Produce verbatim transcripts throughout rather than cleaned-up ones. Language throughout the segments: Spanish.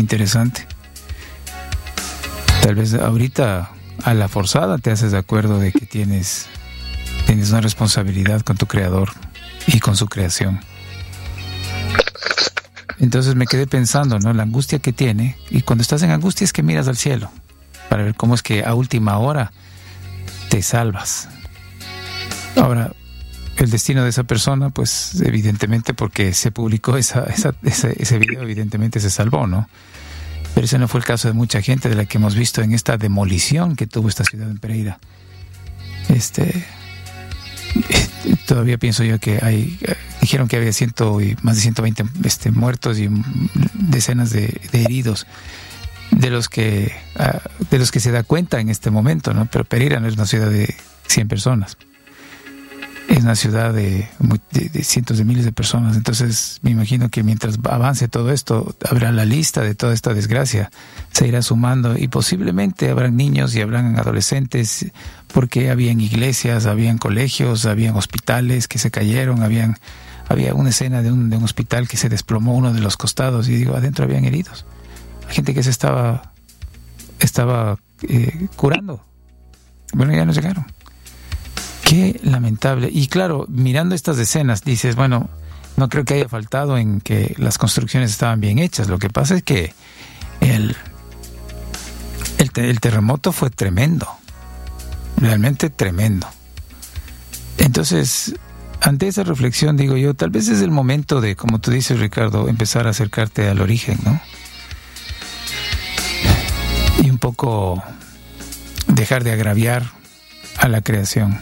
interesante. Tal vez ahorita a la forzada te haces de acuerdo de que tienes, tienes una responsabilidad con tu creador y con su creación. Entonces me quedé pensando, ¿no? La angustia que tiene, y cuando estás en angustia es que miras al cielo para ver cómo es que a última hora te salvas. Ahora, el destino de esa persona, pues evidentemente porque se publicó esa, esa, ese, ese video, evidentemente se salvó, ¿no? Pero ese no fue el caso de mucha gente de la que hemos visto en esta demolición que tuvo esta ciudad en Pereira. Este, todavía pienso yo que hay, dijeron que había ciento y más de ciento veinte este, muertos y decenas de, de heridos, de los que de los que se da cuenta en este momento, ¿no? Pero Pereira no es una ciudad de cien personas. Es una ciudad de, de, de cientos de miles de personas. Entonces me imagino que mientras avance todo esto, habrá la lista de toda esta desgracia, se irá sumando y posiblemente habrán niños y habrán adolescentes, porque habían iglesias, habían colegios, habían hospitales que se cayeron, habían había una escena de un, de un hospital que se desplomó uno de los costados y digo, adentro habían heridos. Hay gente que se estaba, estaba eh, curando. Bueno, ya no llegaron. Qué lamentable. Y claro, mirando estas escenas, dices, bueno, no creo que haya faltado en que las construcciones estaban bien hechas. Lo que pasa es que el, el, el terremoto fue tremendo. Realmente tremendo. Entonces, ante esa reflexión, digo yo, tal vez es el momento de, como tú dices, Ricardo, empezar a acercarte al origen, ¿no? Y un poco dejar de agraviar a la creación.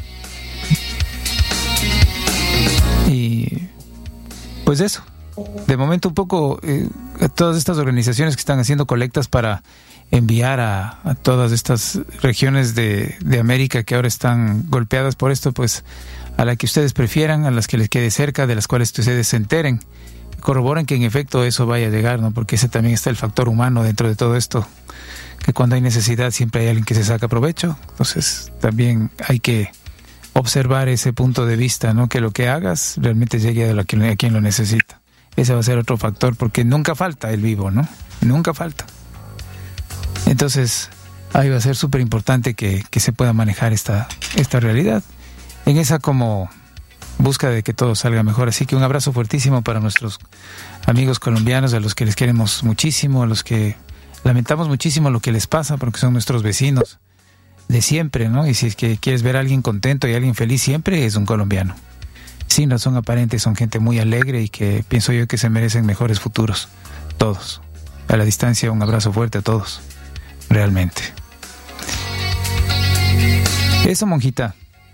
Y pues eso, de momento un poco eh, a todas estas organizaciones que están haciendo colectas para enviar a, a todas estas regiones de, de América que ahora están golpeadas por esto, pues a la que ustedes prefieran, a las que les quede cerca, de las cuales ustedes se enteren, corroboren que en efecto eso vaya a llegar, ¿no? Porque ese también está el factor humano dentro de todo esto, que cuando hay necesidad siempre hay alguien que se saca provecho. Entonces también hay que observar ese punto de vista, ¿no? Que lo que hagas realmente llegue a, la que, a quien lo necesita. Ese va a ser otro factor, porque nunca falta el vivo, ¿no? Nunca falta. Entonces, ahí va a ser súper importante que, que se pueda manejar esta, esta realidad, en esa como búsqueda de que todo salga mejor. Así que un abrazo fuertísimo para nuestros amigos colombianos, a los que les queremos muchísimo, a los que lamentamos muchísimo lo que les pasa, porque son nuestros vecinos de siempre, ¿no? Y si es que quieres ver a alguien contento y a alguien feliz siempre, es un colombiano. Sí, no son aparentes, son gente muy alegre y que pienso yo que se merecen mejores futuros, todos. A la distancia, un abrazo fuerte a todos, realmente. Eso, monjita.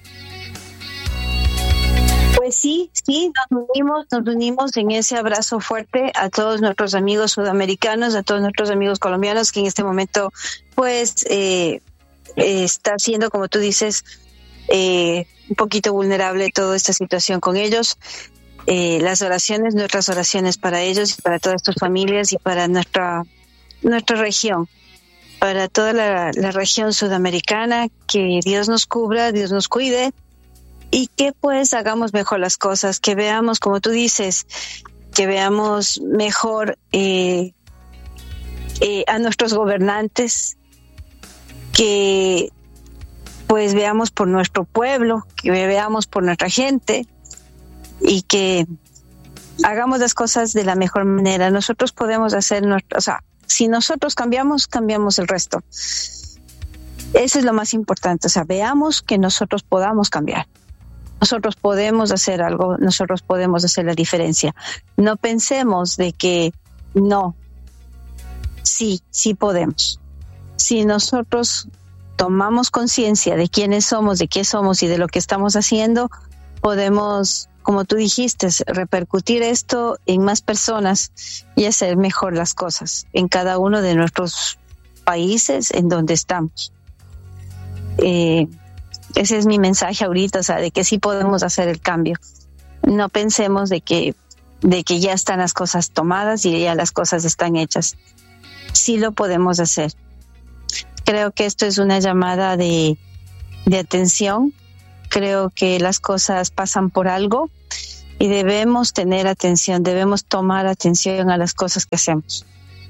Pues sí, sí, nos unimos, nos unimos en ese abrazo fuerte a todos nuestros amigos sudamericanos, a todos nuestros amigos colombianos que en este momento, pues, eh, eh, está siendo, como tú dices, eh, un poquito vulnerable toda esta situación con ellos. Eh, las oraciones, nuestras oraciones para ellos y para todas sus familias y para nuestra nuestra región, para toda la, la región sudamericana, que Dios nos cubra, Dios nos cuide y que pues hagamos mejor las cosas, que veamos, como tú dices, que veamos mejor eh, eh, a nuestros gobernantes, que pues veamos por nuestro pueblo, que veamos por nuestra gente y que hagamos las cosas de la mejor manera. Nosotros podemos hacer nuestro, o sea, si nosotros cambiamos, cambiamos el resto. Eso es lo más importante, o sea, veamos que nosotros podamos cambiar. Nosotros podemos hacer algo, nosotros podemos hacer la diferencia. No pensemos de que no, sí, sí podemos. Si nosotros tomamos conciencia de quiénes somos, de qué somos y de lo que estamos haciendo, podemos, como tú dijiste, repercutir esto en más personas y hacer mejor las cosas en cada uno de nuestros países en donde estamos. Eh, ese es mi mensaje ahorita, o sea, de que sí podemos hacer el cambio. No pensemos de que, de que ya están las cosas tomadas y ya las cosas están hechas. Sí lo podemos hacer. Creo que esto es una llamada de, de atención. Creo que las cosas pasan por algo y debemos tener atención, debemos tomar atención a las cosas que hacemos.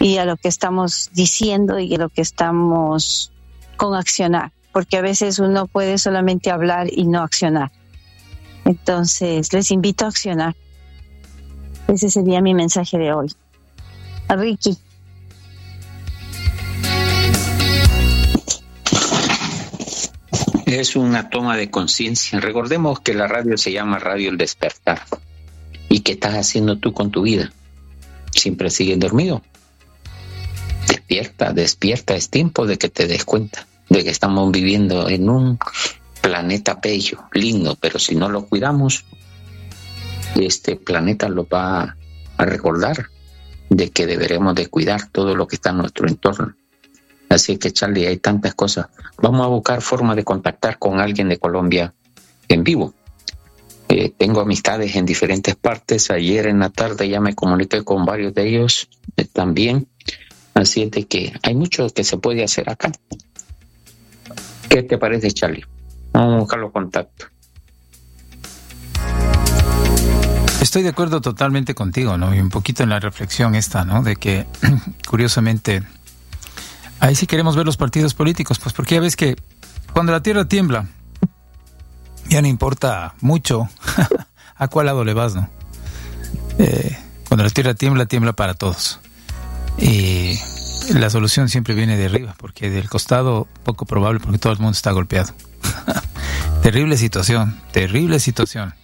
y a lo que estamos diciendo y a lo que estamos con accionar, porque a veces uno puede solamente hablar y no accionar. Entonces, les invito a accionar. Ese sería mi mensaje de hoy. A Ricky. Es una toma de conciencia. Recordemos que la radio se llama Radio El Despertar. ¿Y qué estás haciendo tú con tu vida? ¿Siempre sigues dormido? Despierta, despierta. Es tiempo de que te des cuenta de que estamos viviendo en un planeta bello, lindo, pero si no lo cuidamos, este planeta lo va a recordar de que deberemos de cuidar todo lo que está en nuestro entorno. Así que, Charlie, hay tantas cosas. Vamos a buscar forma de contactar con alguien de Colombia en vivo. Eh, tengo amistades en diferentes partes. Ayer en la tarde ya me comuniqué con varios de ellos eh, también. Así es de que hay mucho que se puede hacer acá. ¿Qué te parece, Charlie? Vamos a buscar los contactos. Estoy de acuerdo totalmente contigo, ¿no? Y un poquito en la reflexión esta, ¿no? De que, curiosamente, ahí sí queremos ver los partidos políticos, pues porque ya ves que cuando la tierra tiembla, ya no importa mucho a cuál lado le vas, ¿no? Eh, cuando la tierra tiembla, tiembla para todos. Y la solución siempre viene de arriba, porque del costado poco probable, porque todo el mundo está golpeado. Terrible situación, terrible situación.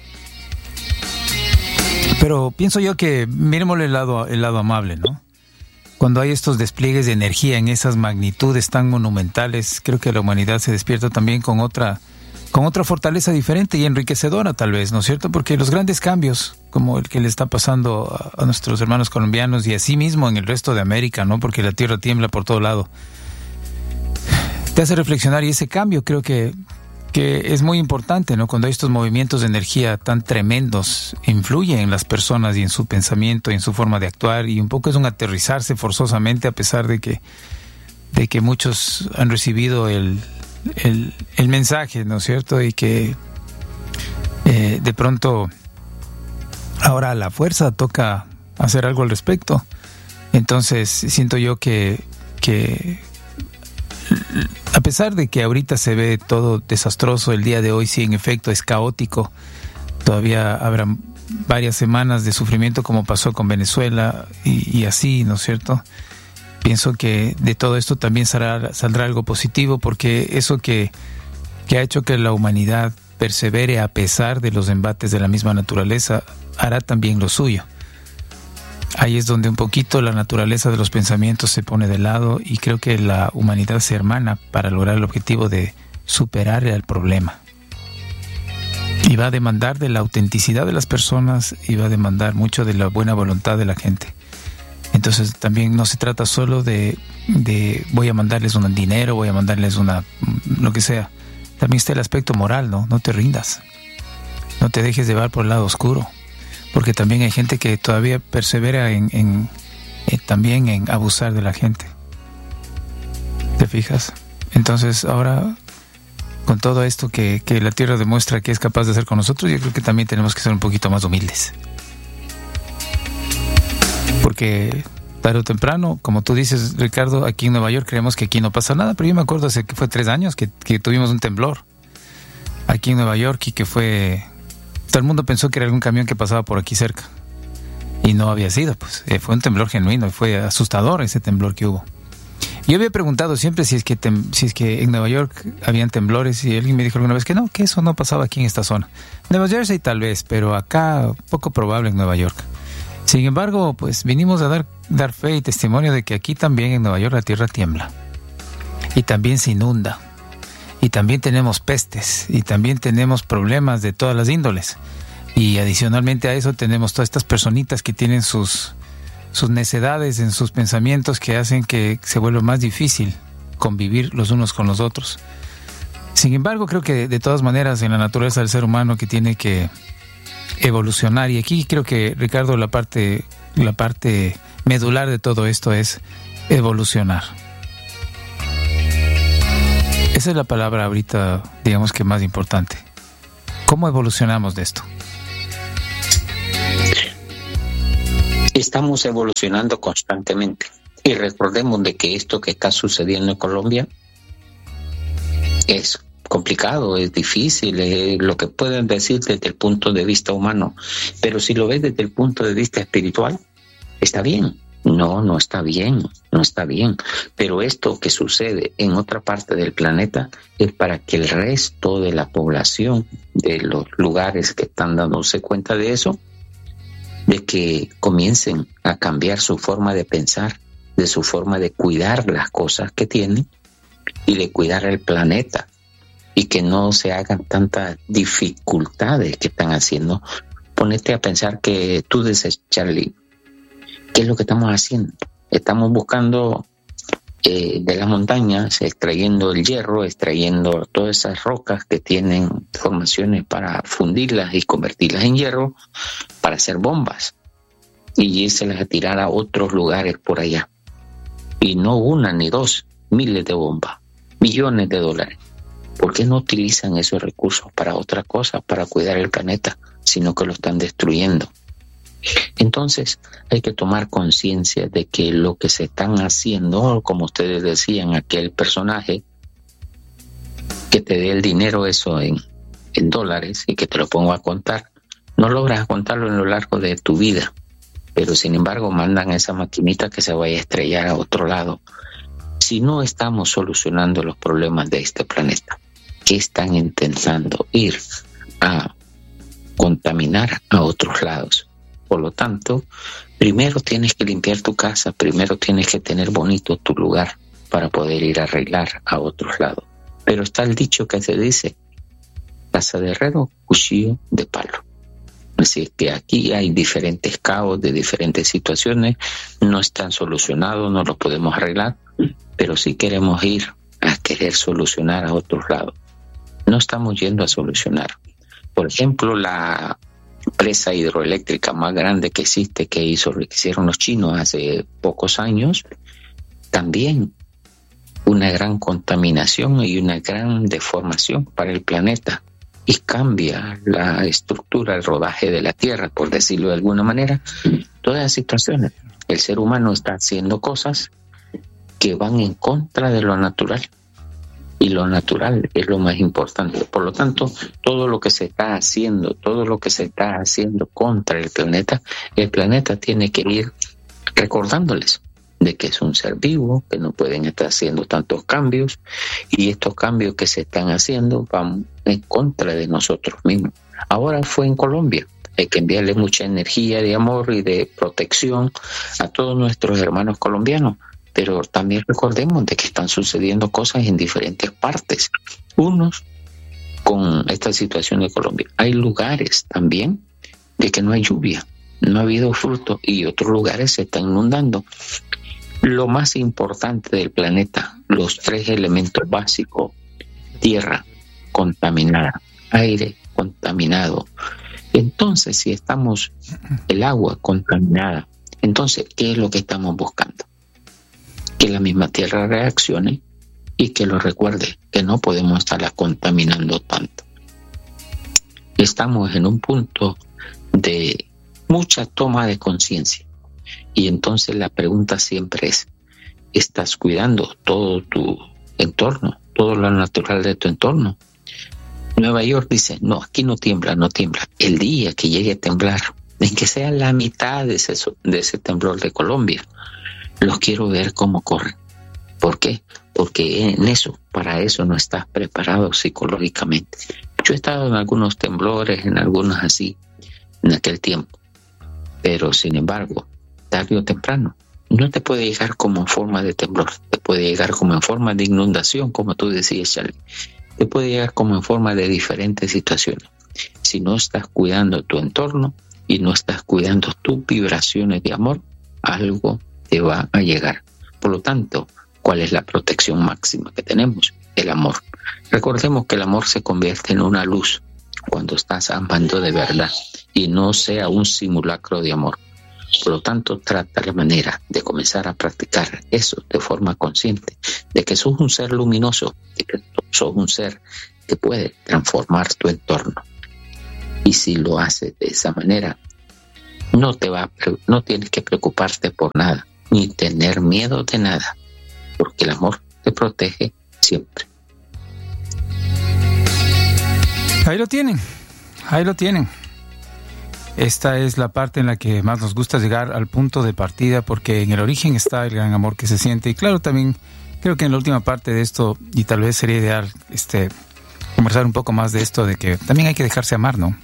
Pero pienso yo que miremosle el lado, el lado amable, ¿no? Cuando hay estos despliegues de energía en esas magnitudes tan monumentales, creo que la humanidad se despierta también con otra, con otra fortaleza diferente y enriquecedora tal vez, ¿no es cierto? Porque los grandes cambios, como el que le está pasando a, a nuestros hermanos colombianos y así mismo en el resto de América, ¿no? Porque la tierra tiembla por todo lado, te hace reflexionar, y ese cambio creo que, que es muy importante, ¿no? Cuando hay estos movimientos de energía tan tremendos, influyen en las personas y en su pensamiento y en su forma de actuar, y un poco es un aterrizarse forzosamente, a pesar de que, de que muchos han recibido el, el, el mensaje, ¿no es cierto? Y que eh, de pronto ahora a la fuerza toca hacer algo al respecto. Entonces siento yo que, que a pesar de que ahorita se ve todo desastroso, el día de hoy sí en efecto es caótico, todavía habrá varias semanas de sufrimiento como pasó con Venezuela y, y así, ¿no es cierto? Pienso que de todo esto también saldrá, saldrá algo positivo, porque eso que, que ha hecho que la humanidad persevere a pesar de los embates de la misma naturaleza, hará también lo suyo. Ahí es donde un poquito la naturaleza de los pensamientos se pone de lado, y creo que la humanidad se hermana para lograr el objetivo de superar el problema. Y va a demandar de la autenticidad de las personas, y va a demandar mucho de la buena voluntad de la gente. Entonces también no se trata solo de, de voy a mandarles un dinero, voy a mandarles una, lo que sea. También está el aspecto moral, ¿no? No te rindas. No te dejes llevar por el lado oscuro. Porque también hay gente que todavía persevera en, en, en también en abusar de la gente. ¿Te fijas? Entonces ahora, con todo esto que, que la tierra demuestra que es capaz de hacer con nosotros, yo creo que también tenemos que ser un poquito más humildes. Porque tarde o temprano, como tú dices, Ricardo, aquí en Nueva York creemos que aquí no pasa nada, pero yo me acuerdo hace que fue tres años que, que tuvimos un temblor aquí en Nueva York, y que fue... Todo el mundo pensó que era algún camión que pasaba por aquí cerca, y no había sido, pues eh, fue un temblor genuino, y fue asustador ese temblor que hubo. Yo había preguntado siempre si es que tem- si es que en Nueva York habían temblores, y alguien me dijo alguna vez que no, que eso no pasaba aquí en esta zona. Nueva Jersey tal vez, pero acá poco probable en Nueva York. Sin embargo, pues vinimos a dar, dar fe y testimonio de que aquí también en Nueva York la tierra tiembla, y también se inunda, y también tenemos pestes, y también tenemos problemas de todas las índoles, y adicionalmente a eso tenemos todas estas personitas que tienen sus, sus necedades en sus pensamientos, que hacen que se vuelva más difícil convivir los unos con los otros. Sin embargo, creo que de todas maneras en la naturaleza del ser humano, que tiene que evolucionar, y aquí creo que, Ricardo, la parte, la parte medular de todo esto es evolucionar. Esa es la palabra ahorita, digamos que más importante. ¿Cómo evolucionamos de esto? Estamos evolucionando constantemente. Y recordemos de que esto que está sucediendo en Colombia es complicado, es difícil, es lo que pueden decir desde el punto de vista humano. Pero si lo ves desde el punto de vista espiritual, está bien. No, no está bien, no está bien. Pero esto que sucede en otra parte del planeta es para que el resto de la población de los lugares que están dándose cuenta de eso, de que comiencen a cambiar su forma de pensar, de su forma de cuidar las cosas que tienen y de cuidar el planeta, y que no se hagan tantas dificultades que están haciendo. Ponete a pensar que tú dices, Charlie, ¿qué es lo que estamos haciendo? Estamos buscando eh, de las montañas, extrayendo el hierro, extrayendo todas esas rocas que tienen formaciones para fundirlas y convertirlas en hierro para hacer bombas y irse a tirar a otros lugares por allá. Y no una ni dos, miles de bombas, millones de dólares. ¿Por qué no utilizan esos recursos para otra cosa, para cuidar el planeta, sino que lo están destruyendo? Entonces hay que tomar conciencia de que lo que se están haciendo, como ustedes decían, aquel personaje que te dé el dinero eso en, en dólares y que te lo pongo a contar, no logras contarlo en lo largo de tu vida, pero sin embargo mandan a esa maquinita que se vaya a estrellar a otro lado. Si no estamos solucionando los problemas de este planeta, ¿qué están intentando? Ir a contaminar a otros lados. Por lo tanto, primero tienes que limpiar tu casa, primero tienes que tener bonito tu lugar para poder ir a arreglar a otros lados. Pero está el dicho que se dice, casa de herrero, cuchillo de palo. Así que aquí hay diferentes caos de diferentes situaciones, no están solucionados, no los podemos arreglar, pero sí queremos ir a querer solucionar a otros lados. No estamos yendo a solucionar. Por ejemplo, la presa hidroeléctrica más grande que existe, que hizo, que hicieron los chinos hace pocos años, también una gran contaminación y una gran deformación para el planeta, y cambia la estructura, el rodaje de la Tierra, por decirlo de alguna manera. Todas las situaciones, el ser humano está haciendo cosas que van en contra de lo natural, y lo natural es lo más importante. Por lo tanto, todo lo que se está haciendo, todo lo que se está haciendo contra el planeta, el planeta tiene que ir recordándoles de que es un ser vivo, que no pueden estar haciendo tantos cambios, y estos cambios que se están haciendo van en contra de nosotros mismos. Ahora fue en Colombia. Hay que enviarle mucha energía de amor y de protección a todos nuestros hermanos colombianos, pero también recordemos de que están sucediendo cosas en diferentes partes. Unos con esta situación de Colombia. Hay lugares también de que no hay lluvia, no ha habido fruto, y otros lugares se están inundando. Lo más importante del planeta, los tres elementos básicos: tierra contaminada, aire contaminado. Entonces, si estamos el agua contaminada, entonces, ¿qué es lo que estamos buscando? Que la misma tierra reaccione y que lo recuerde, que no podemos estarla contaminando tanto. Estamos en un punto de mucha toma de conciencia, y entonces la pregunta siempre es: ¿estás cuidando todo tu entorno, todo lo natural de tu entorno? Nueva York dice, no, aquí no tiembla, no tiembla. El día que llegue a temblar, en que sea la mitad de ese, de ese temblor de Colombia, los quiero ver cómo corren. ¿Por qué? Porque en eso, para eso no estás preparado psicológicamente. Yo he estado en algunos temblores, en algunos así, en aquel tiempo. Pero, sin embargo, tarde o temprano, no te puede llegar como en forma de temblor, te puede llegar como en forma de inundación, como tú decías, Charlie. Te puede llegar como en forma de diferentes situaciones. Si no estás cuidando tu entorno y no estás cuidando tus vibraciones de amor, algo te va a llegar. Por lo tanto, ¿cuál es la protección máxima que tenemos? El amor. Recordemos que el amor se convierte en una luz cuando estás amando de verdad y no sea un simulacro de amor. Por lo tanto, trata la manera de comenzar a practicar eso de forma consciente, de que sos un ser luminoso, de que sos un ser que puede transformar tu entorno. Y si lo haces de esa manera, no te va, no tienes que preocuparte por nada, ni tener miedo de nada, porque el amor te protege siempre. Ahí lo tienen, ahí lo tienen. Esta es la parte en la que más nos gusta llegar al punto de partida, porque en el origen está el gran amor que se siente. Y claro, también creo que en la última parte de esto, y tal vez sería ideal este, conversar un poco más de esto, de que también hay que dejarse amar, ¿no?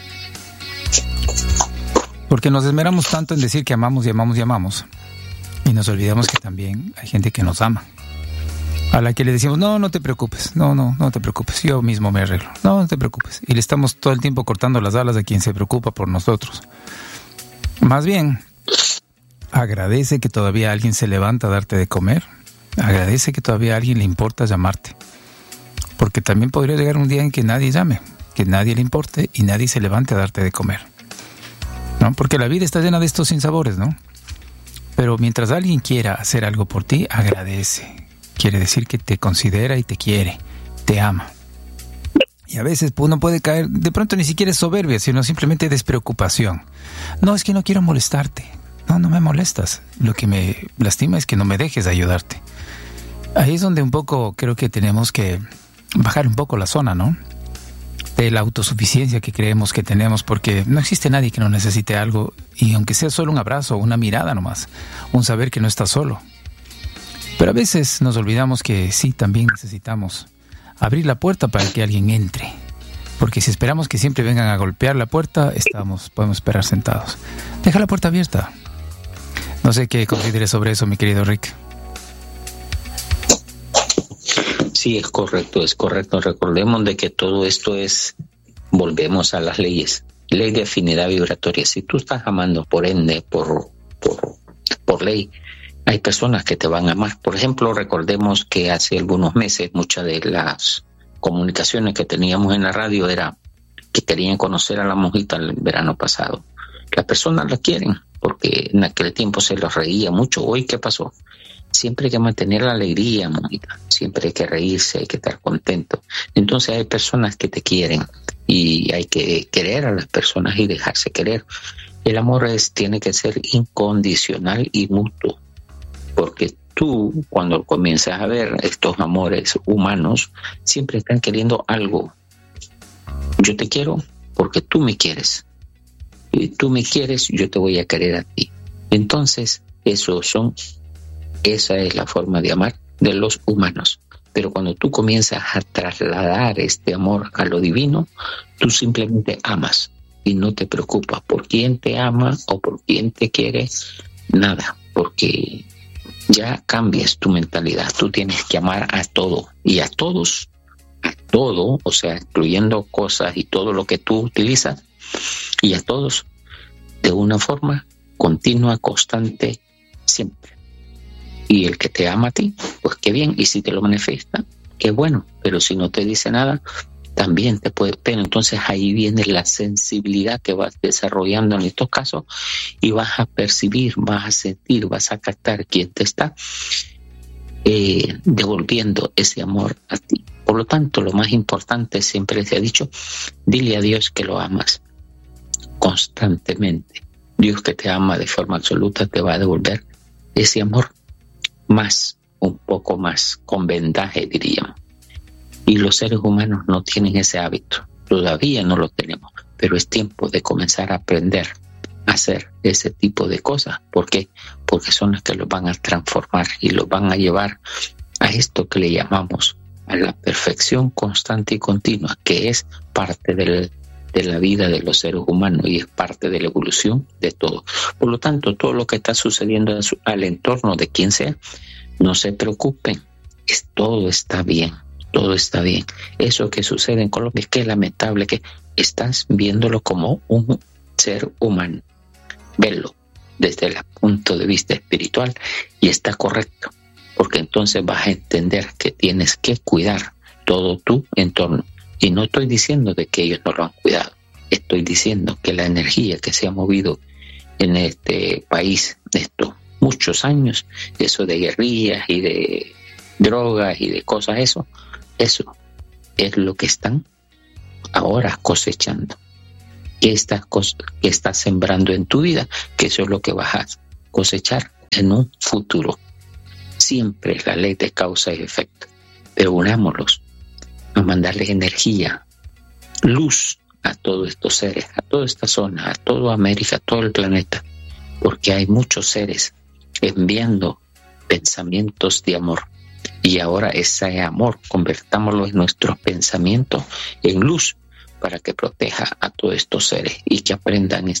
Porque nos esmeramos tanto en decir que amamos y amamos y amamos, y nos olvidamos que también hay gente que nos ama, a la que le decimos, no, no te preocupes, no, no, no te preocupes, yo mismo me arreglo, no, no te preocupes. Y le estamos todo el tiempo cortando las alas a quien se preocupa por nosotros. Más bien, agradece que todavía alguien se levanta a darte de comer, agradece que todavía a alguien le importa llamarte, porque también podría llegar un día en que nadie llame, que nadie le importe y nadie se levante a darte de comer, ¿no? Porque la vida está llena de estos sinsabores, ¿no? Pero mientras alguien quiera hacer algo por ti, agradece. Quiere decir que te considera y te quiere, te ama. Y a veces uno puede caer, de pronto ni siquiera es soberbia, sino simplemente despreocupación. No, es que no quiero molestarte. No, no me molestas. Lo que me lastima es que no me dejes ayudarte. Ahí es donde un poco creo que tenemos que bajar un poco la zona, ¿no? De la autosuficiencia que creemos que tenemos, porque no existe nadie que no necesite algo, y aunque sea solo un abrazo, una mirada nomás, un saber que no estás solo. Pero a veces nos olvidamos que sí, también necesitamos abrir la puerta para que alguien entre. Porque si esperamos que siempre vengan a golpear la puerta, estamos, podemos esperar sentados. Deja la puerta abierta. No sé qué consideres sobre eso, mi querido Rick. Sí, es correcto, es correcto. Recordemos de que todo esto es, volvemos a las leyes. Ley de afinidad vibratoria. Si tú estás amando, por ende, por, por, por ley, hay personas que te van a amar. Por ejemplo, recordemos que hace algunos meses muchas de las comunicaciones que teníamos en la radio era que querían conocer a la monjita el verano pasado. Las personas la quieren porque en aquel tiempo se los reía mucho. Hoy, ¿qué pasó? Siempre hay que mantener la alegría, monjita. Siempre hay que reírse, hay que estar contento. Entonces hay personas que te quieren y hay que querer a las personas y dejarse querer. El amor es, tiene que ser incondicional y mutuo. Porque tú, cuando comienzas a ver estos amores humanos, siempre están queriendo algo. Yo te quiero porque tú me quieres. Y tú me quieres, yo te voy a querer a ti. Entonces, eso son, esa es la forma de amar de los humanos. Pero cuando tú comienzas a trasladar este amor a lo divino, tú simplemente amas y no te preocupas por quién te ama o por quién te quiere, nada, porque ya cambias tu mentalidad. Tú tienes que amar a todo y a todos, a todo, o sea, incluyendo cosas y todo lo que tú utilizas, y a todos de una forma continua, constante, siempre. Y el que te ama a ti, pues qué bien, y si te lo manifiesta, qué bueno, pero si no te dice nada, también te puede, pero entonces ahí viene la sensibilidad que vas desarrollando en estos casos y vas a percibir, vas a sentir, vas a captar quién te está eh, devolviendo ese amor a ti. Por lo tanto, lo más importante, siempre te ha dicho, dile a Dios que lo amas constantemente. Dios, que te ama de forma absoluta, te va a devolver ese amor más, un poco más, con vendaje, diríamos. Y los seres humanos no tienen ese hábito, todavía no lo tenemos, pero es tiempo de comenzar a aprender a hacer ese tipo de cosas. ¿Por qué? Porque son las que los van a transformar y los van a llevar a esto que le llamamos a la perfección constante y continua, que es parte del, de la vida de los seres humanos y es parte de la evolución de todo. Por lo tanto, todo lo que está sucediendo al entorno de quien sea, no se preocupen, es, todo está bien. Todo está bien. Eso que sucede en Colombia es que es lamentable, que estás viéndolo como un ser humano. Velo desde el punto de vista espiritual y está correcto, porque entonces vas a entender que tienes que cuidar todo tu entorno. Y no estoy diciendo de que ellos no lo han cuidado. Estoy diciendo que la energía que se ha movido en este país estos muchos años, eso de guerrillas y de drogas y de cosas, eso, Eso es lo que están ahora cosechando. ¿Qué estás, qué estás sembrando en tu vida? Que eso es lo que vas a cosechar en un futuro. Siempre la ley de causa y efecto. Pero unámoslos a mandarles energía, luz a todos estos seres, a toda esta zona, a toda América, a todo el planeta, porque hay muchos seres enviando pensamientos de amor. Y ahora ese amor, convertámoslo en nuestros pensamientos en luz para que proteja a todos estos seres y que aprendan